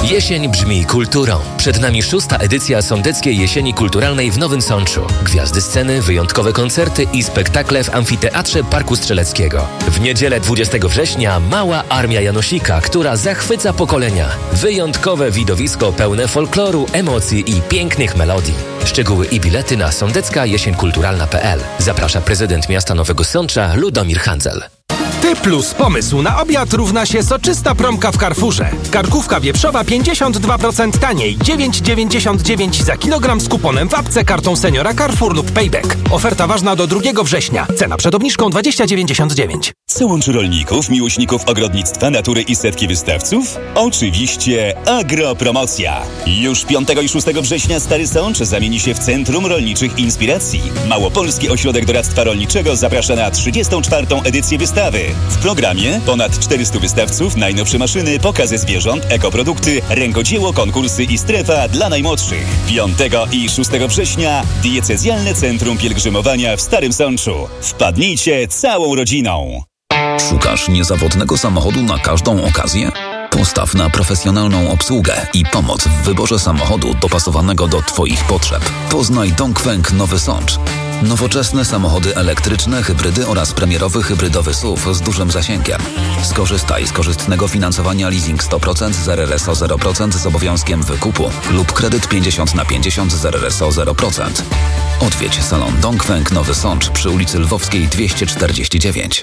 Jesień brzmi kulturą. Przed nami 6. edycja Sądeckiej Jesieni Kulturalnej w Nowym Sączu. Gwiazdy sceny, wyjątkowe koncerty i spektakle w Amfiteatrze Parku Strzeleckiego. W niedzielę 20 września Mała Armia Janosika, która zachwyca pokolenia. Wyjątkowe widowisko pełne folkloru, emocji i pięknych melodii. Szczegóły i bilety na sądeckajesieńkulturalna.pl. Zaprasza prezydent miasta Nowego Sącza Ludomir Handzel. Ty plus pomysł na obiad równa się soczysta promka w Carrefourze. Karkówka wieprzowa 52% taniej, 9,99 za kilogram z kuponem w apce, kartą seniora Carrefour lub Payback. Oferta ważna do 2 września. Cena przed obniżką 20,99. Co łączy rolników, miłośników ogrodnictwa, natury i setki wystawców? Oczywiście agropromocja. Już 5 i 6 września Stary Sącz zamieni się w Centrum Rolniczych Inspiracji. Małopolski Ośrodek Doradztwa Rolniczego zaprasza na 34. edycję wystawy. W programie ponad 400 wystawców, najnowsze maszyny, pokazy zwierząt, ekoprodukty, rękodzieło, konkursy i strefa dla najmłodszych. 5 i 6 września Diecezjalne Centrum Pielgrzymowania w Starym Sączu. Wpadnijcie całą rodziną. Szukasz niezawodnego samochodu na każdą okazję? Postaw na profesjonalną obsługę i pomoc w wyborze samochodu dopasowanego do Twoich potrzeb. Poznaj Dongfeng Nowy Sącz. Nowoczesne samochody elektryczne, hybrydy oraz premierowy hybrydowy SUV z dużym zasięgiem. Skorzystaj z korzystnego finansowania leasing 100% z RRSO 0% z obowiązkiem wykupu lub kredyt 50/50 z RRSO 0%. Odwiedź salon Dongfeng Nowy Sącz przy ulicy Lwowskiej 249.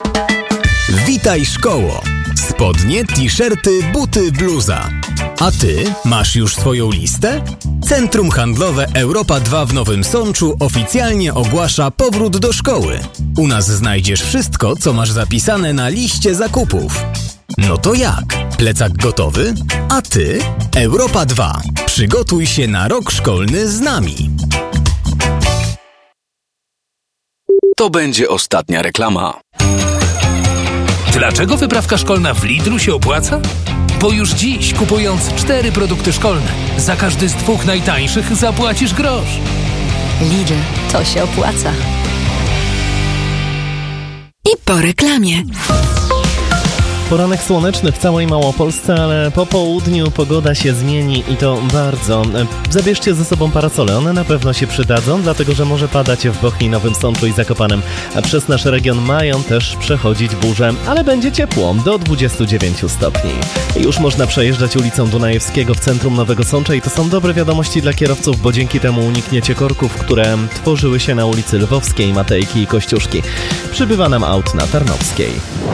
Witaj szkoło! Spodnie, t-shirty, buty, bluza. A ty masz już swoją listę? Centrum Handlowe Europa 2 w Nowym Sączu oficjalnie ogłasza powrót do szkoły. U nas znajdziesz wszystko, co masz zapisane na liście zakupów. No to jak? Plecak gotowy? A ty? Europa 2. Przygotuj się na rok szkolny z nami. To będzie ostatnia reklama. Dlaczego wyprawka szkolna w Lidlu się opłaca? Bo już dziś, kupując 4 produkty szkolne, za każdy z 2 najtańszych zapłacisz grosz. Lidl, to się opłaca. I po reklamie. Poranek słoneczny w całej Małopolsce, ale po południu pogoda się zmieni i to bardzo. Zabierzcie ze sobą parasole, one na pewno się przydadzą, dlatego że może padać w Bochni, Nowym Sączu i Zakopanem. A przez nasz region mają też przechodzić burze, ale będzie ciepło, do 29 stopni. Już można przejeżdżać ulicą Dunajewskiego w centrum Nowego Sącza i to są dobre wiadomości dla kierowców, bo dzięki temu unikniecie korków, które tworzyły się na ulicy Lwowskiej, Matejki i Kościuszki. Przybywa nam aut na Tarnowskiej.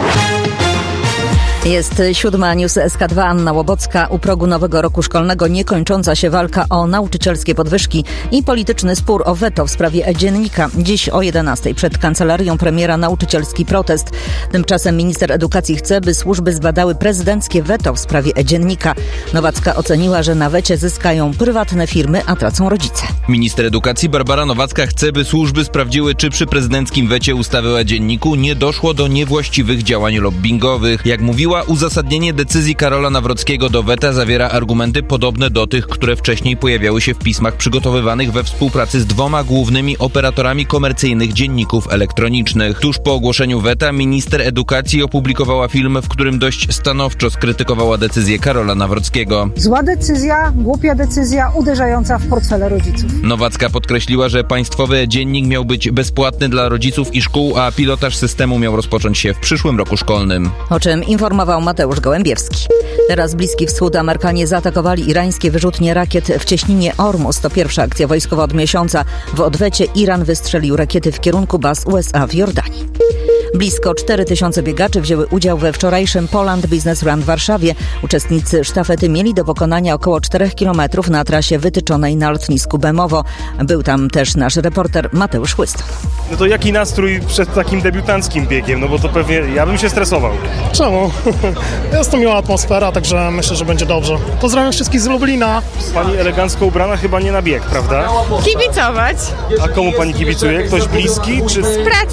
Jest 7. News SK2, Anna Łobocka. U progu nowego roku szkolnego niekończąca się walka o nauczycielskie podwyżki i polityczny spór o weto w sprawie e-dziennika. Dziś o 11 przed kancelarią premiera nauczycielski protest. Tymczasem minister edukacji chce, by służby zbadały prezydenckie weto w sprawie e-dziennika. Nowacka oceniła, że na wecie zyskają prywatne firmy, a tracą rodzice. Minister edukacji Barbara Nowacka chce, by służby sprawdziły, czy przy prezydenckim wecie ustawy o e-dzienniku nie doszło do niewłaściwych działań lobbingowych. Jak mówiła, uzasadnienie decyzji Karola Nawrockiego do weta zawiera argumenty podobne do tych, które wcześniej pojawiały się w pismach przygotowywanych we współpracy z 2 głównymi operatorami komercyjnych dzienników elektronicznych. Tuż po ogłoszeniu weta minister edukacji opublikowała film, w którym dość stanowczo skrytykowała decyzję Karola Nawrockiego. Zła decyzja, głupia decyzja, uderzająca w portfele rodziców. Nowacka podkreśliła, że państwowy dziennik miał być bezpłatny dla rodziców i szkół, a pilotaż systemu miał rozpocząć się w przyszłym roku szkolnym. O czym informował Mateusz Gołębiewski. Teraz Bliski Wschód. Amerykanie zaatakowali irańskie wyrzutnie rakiet w cieśninie Ormus. To pierwsza akcja wojskowa od miesiąca. W odwecie Iran wystrzelił rakiety w kierunku baz USA w Jordanii. Blisko 4000 biegaczy wzięły udział we wczorajszym Poland Business Run w Warszawie. Uczestnicy sztafety mieli do pokonania około 4 km na trasie wytyczonej na lotnisku Bemowo. Był tam też nasz reporter Mateusz Chłyston. No to jaki nastrój przed takim debiutanckim biegiem? No bo to pewnie ja bym się stresował. Czemu? Jest to miła atmosfera, także myślę, że będzie dobrze. Pozdrawiam wszystkich z Lublina. Pani elegancko ubrana chyba nie na bieg, prawda? Kibicować. A komu pani kibicuje? Ktoś bliski? Czy... Z pracy od męża.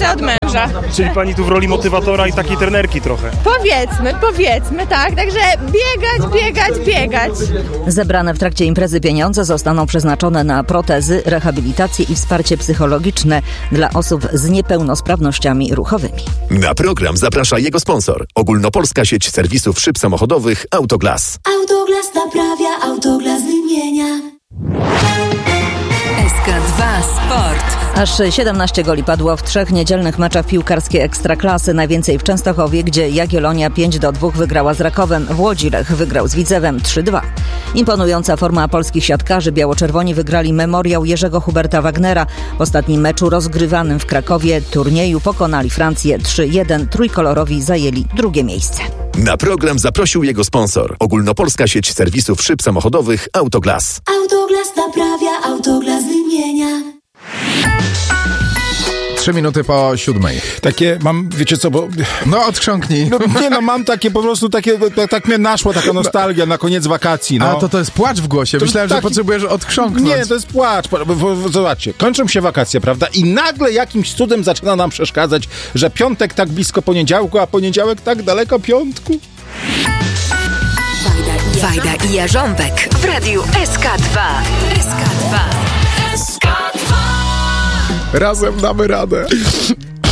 dobrze. Czyli pani tu w roli motywatora i takiej trenerki trochę. Powiedzmy, tak. Także biegać. Zebrane w trakcie imprezy pieniądze zostaną przeznaczone na protezy, rehabilitację i wsparcie psychologiczne dla osób z niepełnosprawnościami ruchowymi. Na program zaprasza jego sponsor. Ogólnopolska sieć serwisów szyb samochodowych Autoglas. Autoglas naprawia, Autoglas wymienia. SK2 Sport. Aż 17 goli padło w 3 niedzielnych meczach piłkarskiej Ekstraklasy. Najwięcej w Częstochowie, gdzie Jagiellonia 5-2 wygrała z Rakowem. W Łodzi Lech wygrał z Widzewem 3-2. Imponująca forma polskich siatkarzy. Biało-czerwoni wygrali Memoriał Jerzego Huberta Wagnera. W ostatnim meczu rozgrywanym w Krakowie turnieju pokonali Francję 3-1. Trójkolorowi zajęli drugie miejsce. Na program zaprosił jego sponsor. Ogólnopolska sieć serwisów szyb samochodowych Autoglas. Autoglas naprawia, Autoglas wymienia. 3 minuty po 7. Takie mam, wiecie co, bo... No, odchrząknij. Mam takie po prostu, tak mnie naszła taka nostalgia na koniec wakacji, A to jest płacz w głosie. Myślałem, że potrzebujesz odchrząknąć. Nie, to jest płacz. Zobaczcie, kończą się wakacje, prawda? I nagle jakimś cudem zaczyna nam przeszkadzać, że piątek tak blisko poniedziałku, a poniedziałek tak daleko piątku. Wajda i Jarząbek w radiu SK2. SK2. Razem damy radę.